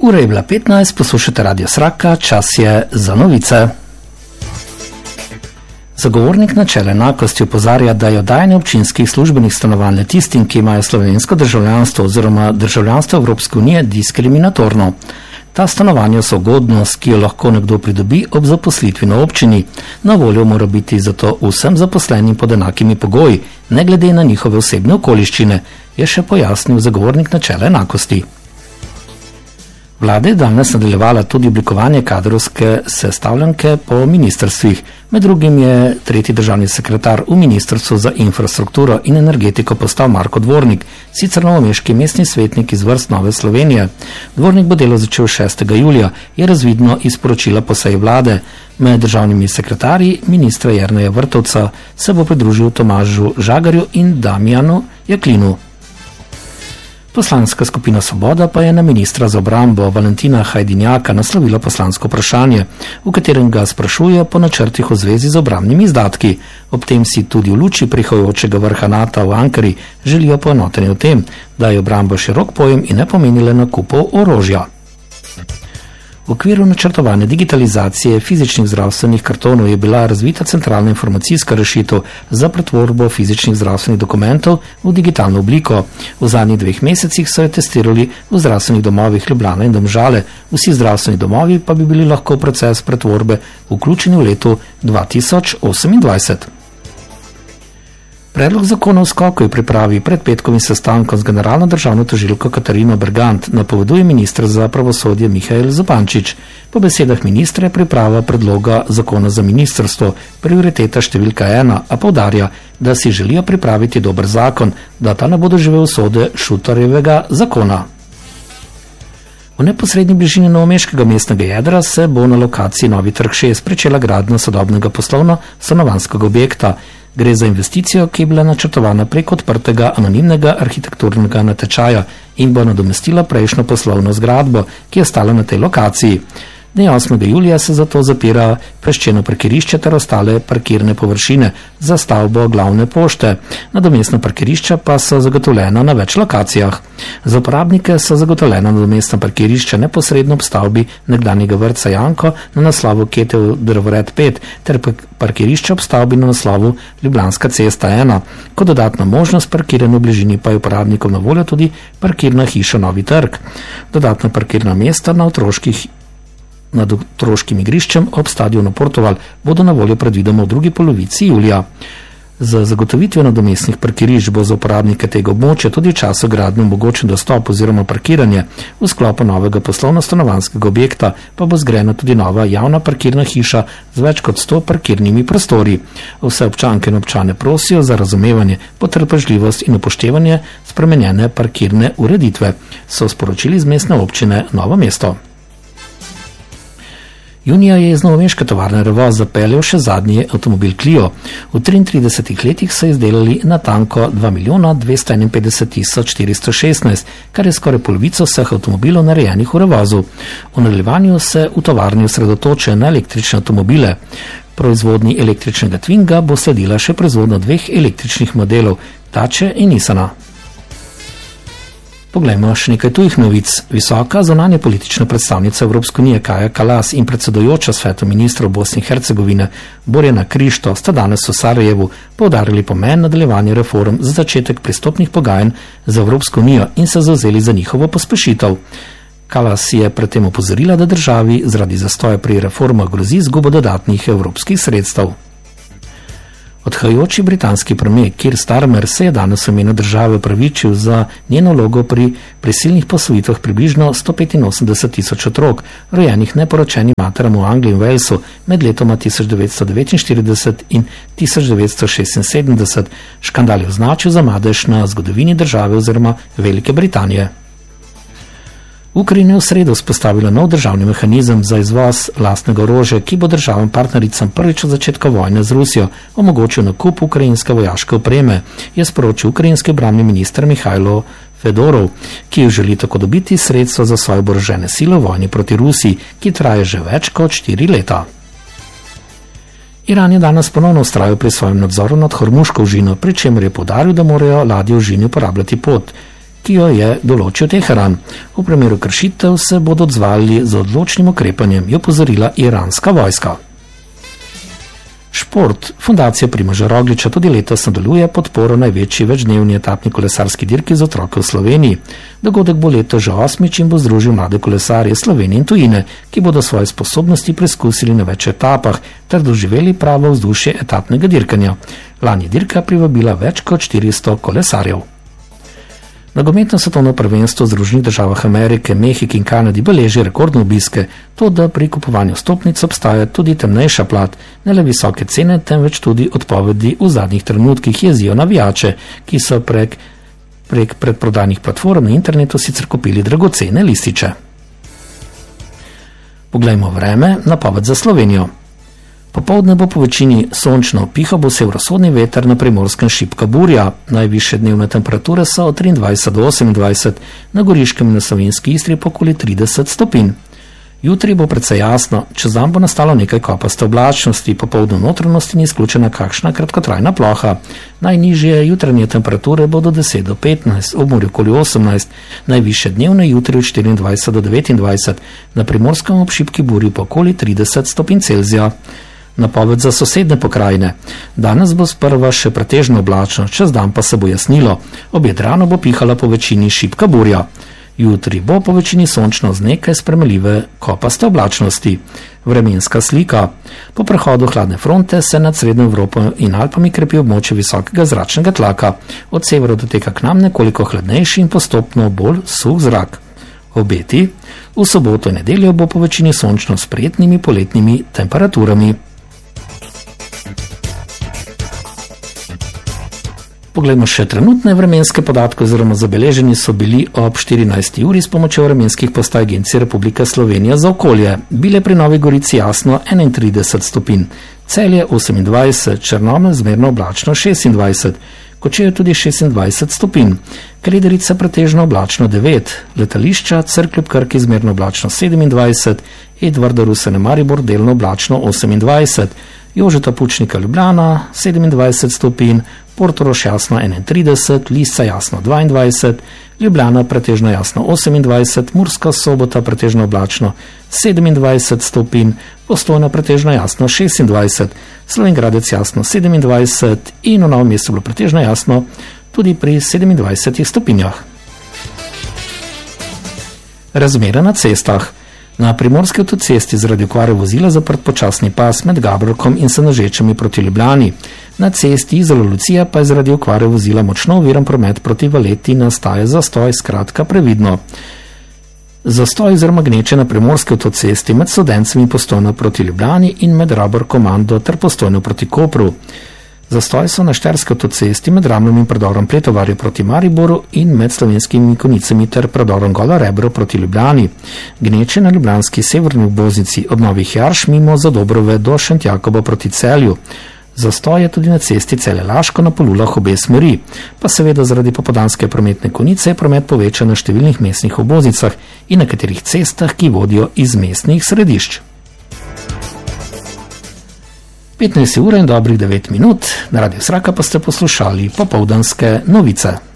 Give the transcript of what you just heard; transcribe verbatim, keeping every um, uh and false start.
Ura je bila petnajst, poslušate Radio Sraka, čas je za novice. Zagovornik načela enakosti opozarja, da je oddajanje občinskih službenih stanovanj le tistim, ki imajo slovensko državljanstvo oziroma državljanstvo Evropske unije, diskriminatorno. Ta stanovanja so ugodnost, ki jo lahko nekdo pridobi ob zaposlitvi na občini. Na voljo mora biti zato vsem zaposlenim pod enakimi pogoji, ne glede na njihove osebne okoliščine, je še pojasnil zagovornik načela enakosti. Vlada je danes nadaljevala tudi oblikovanje kadrovske sestavljanke po ministrstvih. Med drugim je tretji državni sekretar v Ministrstvu za infrastrukturo in energetiko postal Marko Dvornik, sicer novomeški mestni svetnik iz vrst Nove Slovenije. Dvornik bo delo začel šestega julija, je razvidno iz poročila po seji vlade. Med državnimi sekretarji ministra Jerneja Vrtovca se bo pridružil Tomažu Žagarju in Damjanu Jaklinu. Poslanska skupina Svoboda pa je na ministra za obrambo Valentina Hajdinjaka naslovila poslansko vprašanje, v katerem ga sprašuje po načrtih v zvezi z obrambnimi izdatki. Ob tem si tudi v luči prihajajočega vrha NATO v Ankari želijo poenotenje v tem, da je obramba širok pojem in ne pomeni le nakupov orožja. V okviru načrtovane digitalizacije fizičnih zdravstvenih kartonov je bila razvita centralna informacijska rešitev za pretvorbo fizičnih zdravstvenih dokumentov v digitalno obliko. V zadnjih dveh mesecih so jo testirali v zdravstvenih domovih Ljubljana in Domžale, vsi zdravstveni domovi pa bi bili lahko v proces pretvorbe vključeni v letu dva tisoč osemindvajset. Predlog zakona o skoku je pripravi pred petkovim sestankom z generalno državno tožilko Katarino Bergant, napoveduje minister za pravosodje Mihael Zupančič. Po besedah ministra je priprava predloga zakona za ministrstvo prioriteta številka ena, a poudarja, da si želijo pripraviti dober zakon, da ta ne bo doživel usode Šutarjevega zakona. V neposrednji bližini novomeškega mestnega jedra se bo na lokaciji Novi trg šest pričela gradnja sodobnega poslovno-stanovanjskega objekta. Gre za investicijo, ki je bila načrtovana prek odprtega anonimnega arhitekturnega natečaja in bo nadomestila prejšnjo poslovno zgradbo, ki je stala na tej lokaciji. Dne osmega julija se zato zapira peščeno parkirišče ter ostale parkirne površine za stavbo glavne pošte. Nadomestna parkirišča pa so zagotovljena na več lokacijah. Za uporabnike so zagotovljena nadomestna parkirišča neposredno ob stavbi nekdanjega vrtca Janko na naslovu Ketev Drvored pet ter parkirišča ob stavbi na naslovu Ljubljanska cesta ena. Kot dodatna možnost parkiranja v bližini pa je uporabnikom na voljo tudi parkirna hiša Novi trg. Dodatna parkirna mesta na otroških nad otroškim igriščem ob stadionu Portoval bodo na voljo predvidoma v drugi polovici julija. Za zagotovitvijo nadomestnih parkirišč bo za uporabnike tega območja tudi v času gradnje omogočen dostop oziroma parkiranje. V sklopu novega poslovno-stanovanjskega objekta pa bo zgrajena tudi nova javna parkirna hiša z več kot sto parkirnimi prostori. Vse občanke in občane prosijo za razumevanje, potrpežljivost in upoštevanje spremenjene parkirne ureditve, so sporočili z mestne občine Novo mesto. Junija je iz novomeške tovarne Revoz zapeljal še zadnji avtomobil Clio. V triintridesetih letih so izdelali natanko dva milijona dvesto enainpetdeset tisoč štiristo šestnajst, kar je skoraj polovico vseh avtomobilov narejenih v Revozu. V nadaljevanju se v tovarni osredotočajo na električne avtomobile. Proizvodnji električnega Twinga bo sledila še proizvodnja dveh električnih modelov, Dace in Nissana. Poglejmo še nekaj tujih novic. Visoka zunanja politična predstavnica Evropske unije Kaja Kallas in predsedujoča svetu ministrov Bosne in Hercegovine Borjana Krišto sta danes v Sarajevu poudarili pomen nadaljevanja reform za začetek pristopnih pogajanj z Evropsko unijo in se zavzeli za njihovo pospešitev. Kallas je predtem opozorila, da državi zaradi zastoja pri reformah grozi izguba dodatnih evropskih sredstev. Odhajajoči britanski premier Keir Starmer se je danes v imenu države opravičil za njeno vlogo pri prisilnih posvojitvah približno sto petinosemdeset tisoč otrok, rojenih neporočenim materam v Angliji in Walesu med letoma tisoč devetsto devetinštirideset in tisoč devetsto šestinsedemdeset. Škandal je označil za madež na zgodovini države oziroma Velike Britanije. Ukrajina je v sredo vzpostavila nov državni mehanizem za izvoz lastnega orožja, ki bo državam partnericam prvič od začetka vojne z Rusijo omogočil nakup ukrajinske vojaške opreme, je sporočil ukrajinski obrambni minister Mihajlo Fedorov, ki želi tako dobiti sredstva za svoje oborožene sile v vojni proti Rusiji, ki traja že več kot štiri leta. Iran je danes ponovno vztrajal pri svojem nadzoru nad Hormuško užino, pri čemer je poudaril, da morajo ladje v užini uporabljati pot. ki jo je določil Teheran. V primeru kršitev se bodo odzvali z odločnim ukrepanjem, je opozorila iranska vojska. Šport. Fundacija Primoža Rogliča tudi letos nadaljuje podporo največji večdnevni etapni kolesarski dirki za otroke v Sloveniji. Dogodek bo letos že osmič in bo združil mlade kolesarje Slovenije in tujine, ki bodo svoje sposobnosti preizkusili na več etapah ter doživeli pravo vzdušje etapnega dirkanja. Lani dirka privabila več kot štiristo kolesarjev. Nogometno svetovno prvenstvo v Združenih državah Amerike, Mehiki in Kanadi beleži rekordne obiske, to da pri kupovanju vstopnic obstaja tudi temnejša plat, ne le visoke cene, temveč tudi odpovedi v zadnjih trenutkih jezijo navijače, ki so prek, prek predprodajnih platform na internetu sicer kupili dragocene lističe. Poglejmo vreme, napoved za Slovenijo. Popoldne bo po večini sončno, pihal bo severovzhodni veter, na Primorskem šibka burja. Najvišje dnevne temperature so od triindvajset do osemindvajset, na Goriškem in na Savinjski Istri pa okoli trideset stopinj. Jutri bo precej jasno, čez dan bo nastalo nekaj kopaste oblačnosti, popoldne v notranjosti ni izključena kakšna kratkotrajna ploha. Najnižje jutranje temperature bodo deset do petnajst, ob morju okoli osemnajst, najvišje dnevne jutri od štiriindvajset do devetindvajset, na Primorskem ob šibki burji pa okoli trideset stopinj Celzija. Napoved za sosedne pokrajine. Danes bo sprva še pretežno oblačno, čez dan pa se bo jasnilo. Ob Jadranu bo pihala po večini šibka burja. Jutri bo po večini sončno z nekaj spremenljive kopaste oblačnosti. Vremenska slika. Po prehodu hladne fronte se nad Srednjo Evropo in Alpami krepi območje visokega zračnega tlaka. Od severa doteka k nam nekoliko hladnejši in postopno bolj suh zrak. Obeti. V soboto in nedeljo bo po večini sončno s prijetnimi poletnimi temperaturami. Poglejmo še trenutne vremenske podatke, oziroma zabeleženi so bili ob štirinajsti uri s pomočjo vremenskih postaj Agencije Republike Slovenije za okolje. Bile pri Novi Gorici jasno enaintrideset stopinj, Celje osemindvajset, Črnomelj zmerno oblačno šestindvajset, Kočevje tudi šestindvajset stopinj, Krederica pretežno oblačno devet, Letališča Cerklje ob Krki zmerno oblačno sedemindvajset, Edvarda Rusene Maribor delno oblačno osemindvajset, Jožeta Pučnika Ljubljana sedemindvajset stopinj, Portorož jasno enaintrideset, Lisca jasno dvaindvajset, Ljubljana pretežno jasno osemindvajset, Murska Sobota pretežno oblačno sedemindvajset stopinj, Postojna pretežno jasno šestindvajset, Slovenj Gradec jasno sedemindvajset in v Novem mestu bilo pretežno jasno tudi pri sedemindvajsetih stopinjah. Razmere na cestah. Na primorski avtocesti zaradi okvare vozila zaprt počasni pas med Gabrkom in Senožečami proti Ljubljani. Na cesti Izola-Lucija pa je zaradi okvare vozila močno oviran promet proti Valeti, nastaja zastoj, skratka previdno. Zastoj oziroma gneče na primorski avtocesti med Studencem in Postojno proti Ljubljani in med Raborkom Mando ter Postojno proti Kopru. Zastoj so na štajerski avtocesti med Ramljem in predorom Pletovarje proti Mariboru in med Slovenskimi Konicami ter predorom Gola Rebro proti Ljubljani. Gneče na ljubljanski severni obvoznici od Novih Jarš mimo Zadobrove do Šentjakoba proti Celju. Zastoj je tudi na cesti Celje-Laško na Polulah obe smeri, pa seveda zaradi popoldanske prometne konice je promet povečan na številnih mestnih obvoznicah in na katerih cestah, ki vodijo iz mestnih središč. petnajst ur in dobrih devet minut, na Radiu Sraka pa ste poslušali popoldanske novice.